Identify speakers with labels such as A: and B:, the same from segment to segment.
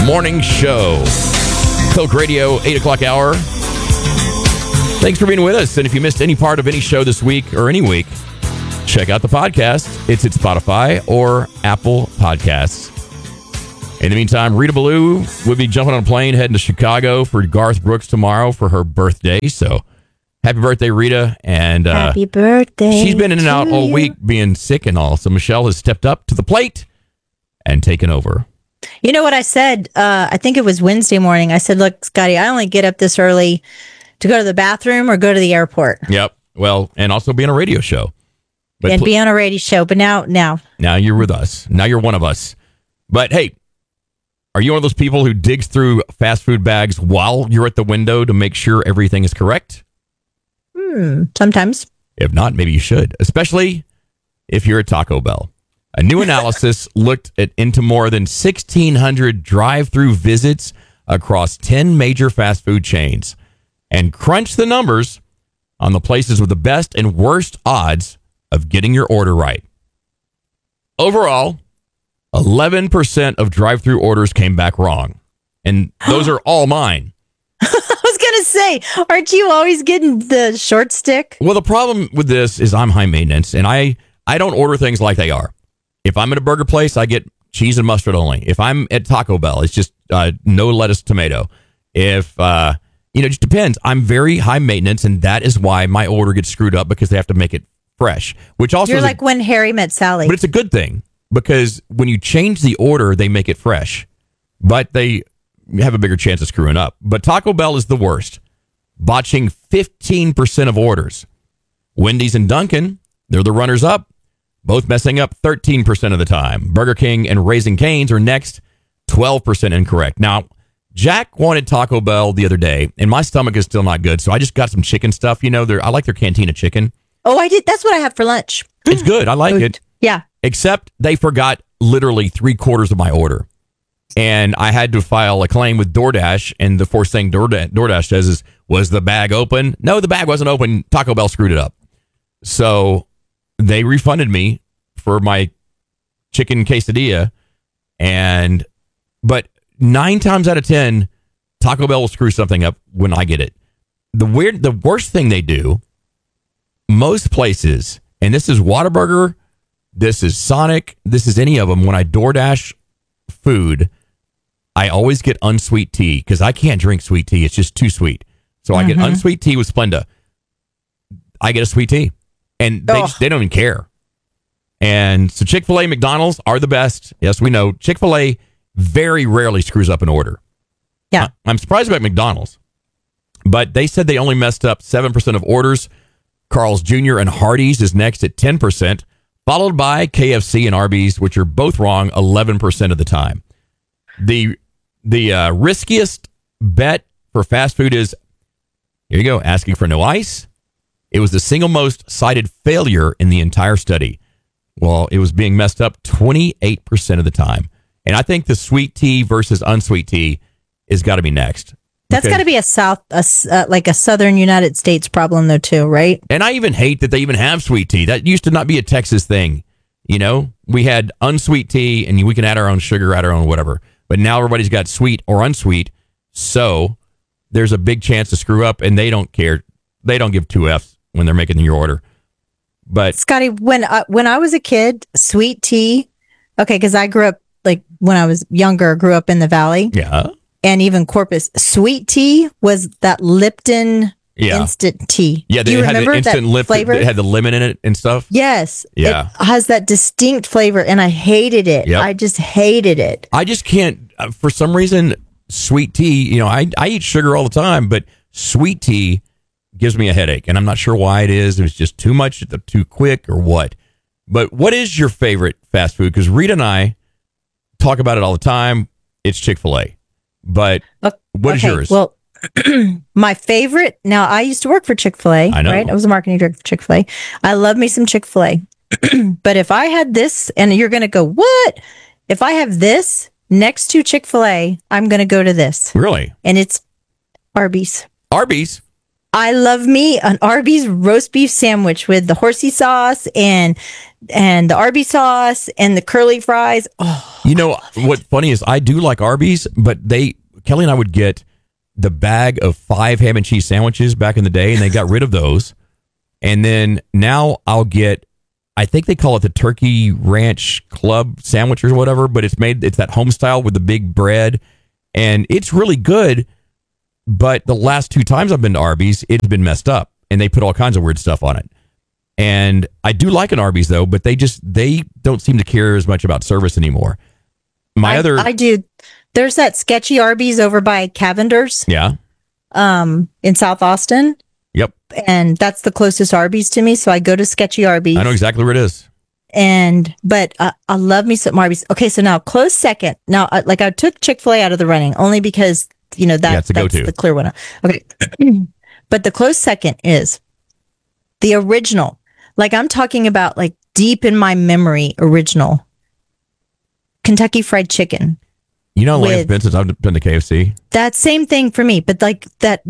A: morning show. Coke Radio, 8 o'clock hour. Thanks for being with us. And if you missed any part of any show this week or any week, check out the podcast. It's at Spotify or Apple Podcasts. In the meantime, Rita Ballou will be jumping on a plane heading to Chicago for Garth Brooks tomorrow for her birthday. So happy birthday, Rita. And
B: happy birthday.
A: She's been in and out all week being sick and all. So Michelle has stepped up to the plate and taken over.
B: You know what I said? I think it was Wednesday morning. I said, look, Scotty, I only get up this early to go to the bathroom or go to the airport.
A: Yep. Well, and also be on a radio show.
B: And be on a radio show. But now
A: you're with us. Now you're one of us. But hey, are you one of those people who digs through fast food bags while you're at the window to make sure everything is correct?
B: Sometimes.
A: If not, maybe you should, especially if you're at Taco Bell. A new analysis looked into more than 1,600 drive-through visits across 10 major fast food chains and crunched the numbers on the places with the best and worst odds of getting your order right. Overall, 11% of drive-through orders came back wrong. And those are all mine.
B: I was going to say, aren't you always getting the short stick?
A: Well, the problem with this is I'm high maintenance, and I don't order things like they are. If I'm at a burger place, I get cheese and mustard only. If I'm at Taco Bell, it's just no lettuce, tomato. If, it just depends. I'm very high maintenance, and that is why my order gets screwed up because they have to make it fresh, which also
B: You're like when Harry met Sally.
A: But it's a good thing. Because when you change the order, they make it fresh. But they have a bigger chance of screwing up. But Taco Bell is the worst, botching 15% of orders. Wendy's and Dunkin', they're the runners-up, both messing up 13% of the time. Burger King and Raising Cane's are next, 12% incorrect. Now, Jack wanted Taco Bell the other day, and my stomach is still not good, so I just got some chicken stuff. I like their cantina chicken.
B: Oh, I did. That's what I have for lunch.
A: It's good. I like it.
B: Yeah.
A: Except they forgot literally 3/4 of my order. And I had to file a claim with DoorDash. And the first thing DoorDash says was the bag open? No, the bag wasn't open. Taco Bell screwed it up. So they refunded me for my chicken quesadilla. But 9 times out of 10, Taco Bell will screw something up when I get it. The worst thing they do, most places, and this is Whataburger, this is Sonic, this is any of them. When I DoorDash food, I always get unsweet tea because I can't drink sweet tea. It's just too sweet. So I get unsweet tea with Splenda. I get a sweet tea. And they don't even care. And so Chick-fil-A, McDonald's are the best. Yes, we know. Chick-fil-A very rarely screws up an order.
B: Yeah.
A: I'm surprised about McDonald's. But they said they only messed up 7% of orders. Carl's Jr. and Hardee's is next at 10%. Followed by KFC and Arby's, which are both wrong 11% of the time. The riskiest bet for fast food is, here you go, asking for no ice. It was the single most cited failure in the entire study. Well, it was being messed up 28% of the time. And I think the sweet tea versus unsweet tea has got to be next.
B: That's got to be a southern United States problem, though, too, right?
A: And I even hate that they even have sweet tea. That used to not be a Texas thing. We had unsweet tea, and we can add our own sugar, add our own whatever. But now everybody's got sweet or unsweet, so there's a big chance to screw up, and they don't care. They don't give 2 Fs when they're making your order. But
B: Scotty, when I was a kid, sweet tea, okay, because I grew up, when I was younger, grew up in the Valley.
A: Yeah.
B: And even Corpus. Sweet tea was that Lipton instant tea.
A: Yeah, they had the instant Lipton flavor. It had the lemon in it and stuff.
B: Yes.
A: Yeah.
B: It has that distinct flavor, and I hated it.
A: Yep.
B: I just hated it.
A: I just can't, for some reason, sweet tea, I eat sugar all the time, but sweet tea gives me a headache, and I'm not sure why it is. It's just too much, too quick, or what. But what is your favorite fast food? Because Rita and I talk about it all the time. It's Chick-fil-A. But what is yours?
B: Well, my favorite, now I used to work for Chick-fil-A,
A: I know.
B: right? I was a marketing director for Chick-fil-A. I love me some Chick-fil-A. But if I had this, and you're going to go, what? If I have this next to Chick-fil-A, I'm going to go to this.
A: Really?
B: And it's Arby's.
A: Arby's?
B: I love me an Arby's roast beef sandwich with the horsey sauce and the Arby's sauce and the curly fries. Oh,
A: You know what's funny is I do like Arby's, but Kelly and I would get the bag of 5 ham and cheese sandwiches back in the day, and they got rid of those. And then now I'll get, I think they call it the Turkey Ranch Club sandwich or whatever, but it's that home style with the big bread, and it's really good. But the last 2 times I've been to Arby's, it's been messed up, and they put all kinds of weird stuff on it. And I do like an Arby's though, but they don't seem to care as much about service anymore.
B: I do. There's that sketchy Arby's over by Cavender's.
A: Yeah.
B: In South Austin.
A: Yep.
B: And that's the closest Arby's to me, so I go to sketchy Arby's.
A: I know exactly where it is.
B: But I love me some Arby's. Okay, so now close second. Now, I took Chick-fil-A out of the running only because that's the clear one. Okay, but the close second is the original. Like I'm talking about, like deep in my memory, original Kentucky Fried Chicken.
A: You know, it's been since I've been to KFC.
B: That same thing for me, but like that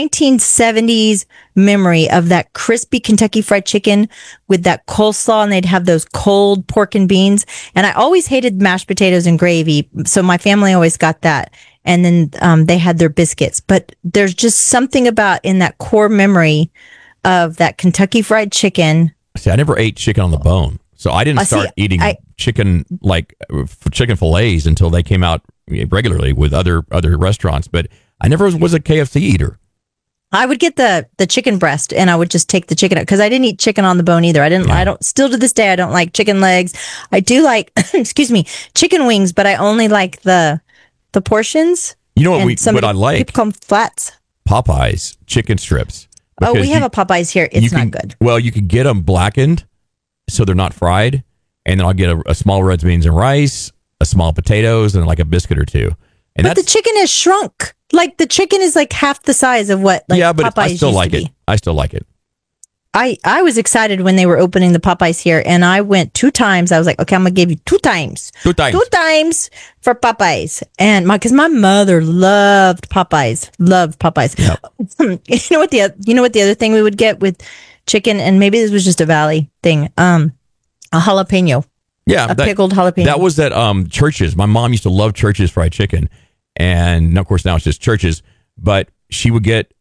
B: 1970s memory of that crispy Kentucky Fried Chicken with that coleslaw, and they'd have those cold pork and beans. And I always hated mashed potatoes and gravy, so my family always got that. And then they had their biscuits. But there's just something about in that core memory of that Kentucky Fried Chicken.
A: See, I never ate chicken on the bone, so I didn't start eating chicken chicken fillets until they came out regularly with other restaurants. But I never was a KFC eater.
B: I would get the chicken breast, and I would just take the chicken out because I didn't eat chicken on the bone either. I don't. Still to this day, I don't like chicken legs. I do like, excuse me, chicken wings, but I only like the portions.
A: You know what I like?
B: People call them flats.
A: Popeyes chicken strips.
B: Oh, we have a Popeyes here. It's not good.
A: Well, you could get them blackened, so they're not fried, and then I'll get a small red beans and rice, a small potatoes, and like a biscuit or two. And
B: but the chicken is shrunk. Like the chicken is like half the size of what Popeyes
A: I still
B: used
A: like
B: to
A: it.
B: be.
A: I still like it.
B: I was excited when they were opening the Popeyes here, and I went 2 times. I was like, okay, I'm gonna give you 2 times.
A: 2 times.
B: 2 times for Popeyes, and because my mother loved Popeyes. Yep. You know what the other thing we would get with chicken, and maybe this was just a Valley thing. A jalapeno.
A: Yeah,
B: pickled jalapeno.
A: That was at Church's. My mom used to love Church's fried chicken, and of course now it's just Church's. But she would get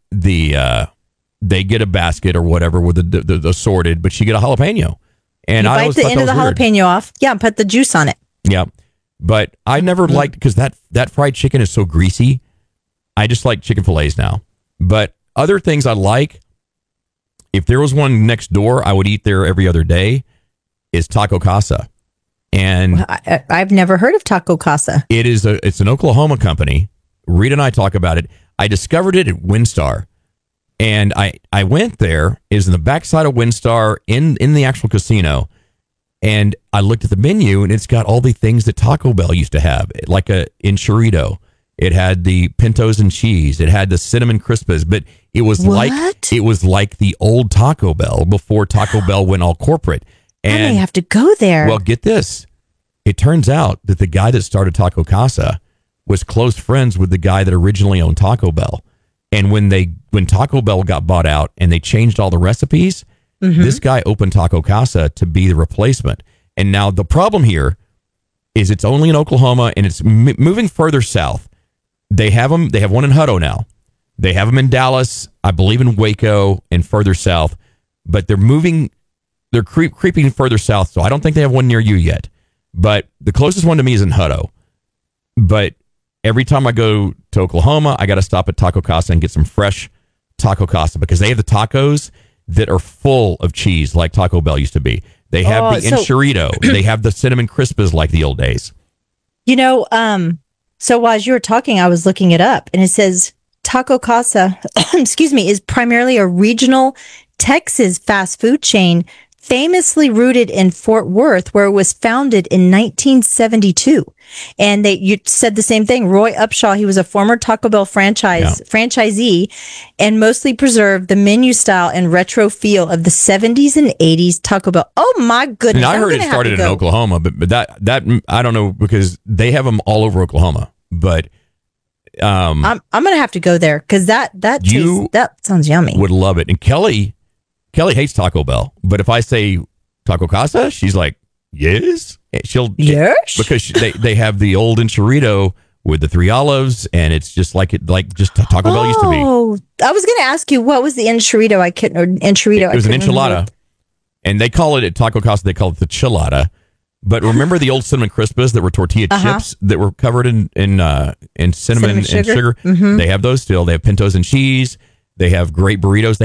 A: they get a basket or whatever with the assorted, but she get a jalapeno. And
B: you
A: I
B: bite the end of the jalapeno off, and put the juice on it.
A: Yeah, but I never liked because that fried chicken is so greasy. I just like chicken fillets now. But other things I like, if there was one next door, I would eat there every other day. Is Taco Casa. And
B: I've never heard of Taco Casa.
A: It's an Oklahoma company. Rita and I talk about it. I discovered it at WinStar, and I went there. It was in the backside of WinStar in the actual casino, and I looked at the menu, and it's got all the things that Taco Bell used to have, like in chorito. It had the pintos and cheese. It had the cinnamon crispas, but it was like the old Taco Bell before Taco Bell went all corporate.
B: And I may have to go there.
A: Well, get this. It turns out that the guy that started Taco Casa was close friends with the guy that originally owned Taco Bell. And when Taco Bell got bought out and they changed all the recipes, this guy opened Taco Casa to be the replacement. And now the problem here is it's only in Oklahoma, and it's moving further south. They have them. They have one in Hutto now. They have them in Dallas, I believe in Waco, and further south. But they're moving. They're creeping further south, so I don't think they have one near you yet. But the closest one to me is in Hutto. But every time I go to Oklahoma, I got to stop at Taco Casa and get some fresh Taco Casa because they have the tacos that are full of cheese like Taco Bell used to be. They have the enchilada. They have the cinnamon crispas like the old days.
B: So while you were talking, I was looking it up, and it says Taco Casa, is primarily a regional Texas fast food chain famously rooted in Fort Worth, where it was founded in 1972. And you said the same thing. Roy Upshaw, he was a former Taco Bell franchisee, and mostly preserved the menu style and retro feel of the 70s and 80s Taco Bell. Oh my goodness.
A: And I heard it started in Oklahoma, but that I don't know, because they have them all over Oklahoma. But
B: I'm gonna have to go there because that sounds yummy.
A: Would love it. And Kelly hates Taco Bell, but if I say Taco Casa, she's like, yes. She'll
B: yes,
A: because they have the old enchilada with the 3 olives, and it's just like just Taco Bell used to be.
B: Oh, I was gonna ask you what was the enchilada?
A: It was an enchilada, and they call it at Taco Casa. They call it the chilada. But remember the old cinnamon crispas that were tortilla chips that were covered in cinnamon and sugar?
B: Mm-hmm.
A: They have those still. They have pintos and cheese. They have great burritos.